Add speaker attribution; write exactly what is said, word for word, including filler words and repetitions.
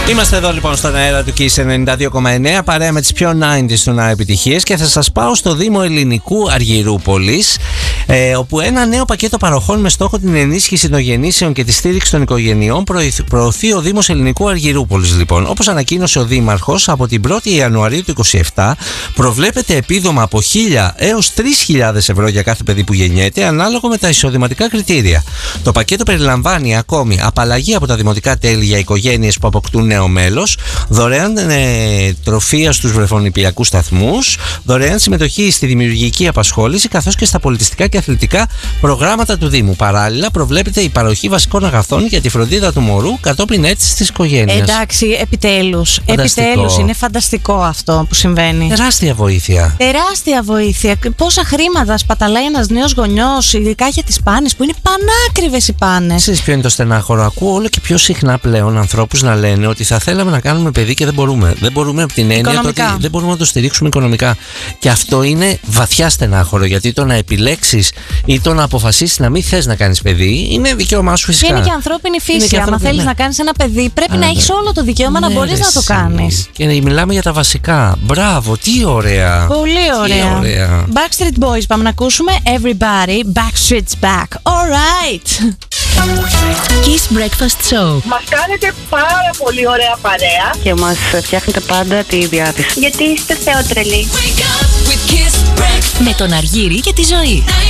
Speaker 1: Είμαστε εδώ λοιπόν στον αέρα του Kiss ενενήντα δύο κόμμα εννέα, παρέα με τις πιο ενενήντα του να επιτυχίες, και θα σας πάω στο Δήμο Ελληνικού Αργυρούπολης, ε, όπου ένα νέο πακέτο παροχών με στόχο την ενίσχυση των γεννήσεων και τη στήριξη των οικογενειών προωθεί ο Δήμος Ελληνικού Αργυρούπολης. Λοιπόν, όπως ανακοίνωσε ο Δήμαρχος, από την πρώτη Ιανουαρίου του είκοσι επτά προβλέπεται επίδομα από χίλια έως τρεις χιλιάδες ευρώ για κάθε παιδί που γεννιέται, ανάλογα με τα εισοδηματικά κριτήρια. Το πακέτο περιλαμβάνει ακόμη απαλλαγή από τα δημοτικά τέλη για οικογένειες που αποκτούν νέο μέλος, δωρεάν ε, τροφία στους βρεφονιπιακούς σταθμούς, δωρεάν συμμετοχή στη δημιουργική απασχόληση, καθώς και στα πολιτιστικά και αθλητικά προγράμματα του Δήμου. Παράλληλα, προβλέπεται η παροχή βασικών αγαθών για τη φροντίδα του μωρού κατόπιν αίτησης της οικογένειας.
Speaker 2: Εντάξει, επιτέλους. Επιτέλους, είναι φανταστικό αυτό που συμβαίνει.
Speaker 1: Τεράστια βοήθεια.
Speaker 2: Τεράστια βοήθεια. Πόσα χρήματα σπαταλάει ένας νέος γονιός, ειδικά για τις πάνες, που είναι πανάκριβες οι πάνες.
Speaker 1: Ξέρεις ποιο είναι το στενάχωρο? Ακούω όλο και πιο συχνά πλέον ανθρώπους να λένε ότι θα θέλαμε να κάνουμε παιδί και δεν μπορούμε. Δεν μπορούμε από την έννοια ότι δεν μπορούμε να το στηρίξουμε οικονομικά. Και αυτό είναι βαθιά στενάχωρο, γιατί το να επιλέξεις ή το να αποφασίσεις να μην θες να κάνεις παιδί είναι δικαίωμά σου φυσικά.
Speaker 2: Και είναι και ανθρώπινη φύση. Αν θέλεις να κάνεις ένα παιδί, πρέπει Α, να έχεις όλο το δικαίωμα ναι, να μπορείς να το κάνεις.
Speaker 1: Και μιλάμε για τα βασικά. Μπράβο, τι ωραία.
Speaker 2: Πολύ ωραία.
Speaker 1: Τι ωραία.
Speaker 2: Backstreet Boys, πάμε να ακούσουμε. Everybody, Backstreet's back. Alright.
Speaker 3: Kiss Breakfast Show.
Speaker 4: Μας κάνετε πάρα πολύ ωραία παρέα
Speaker 5: και μας φτιάχνετε πάντα τη διάθεση.
Speaker 4: Γιατί είστε θεότρελοι.
Speaker 3: Με τον Αργύρη και τη Ζωή.